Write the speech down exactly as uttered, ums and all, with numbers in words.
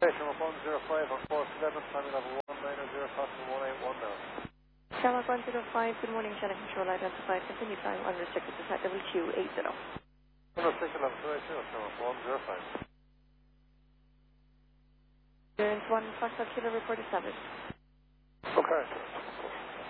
Shamrock one zero five on four seven, timing level one nine zero, crossing one eight one now. Shamrock one zero five, good morning, channel control identified, continue flying unrestricted to W Q eight zero. Unrestricted level two eight zero, Shamrock one zero five. Clearance one, Foxtrot Kilo report established. Okay.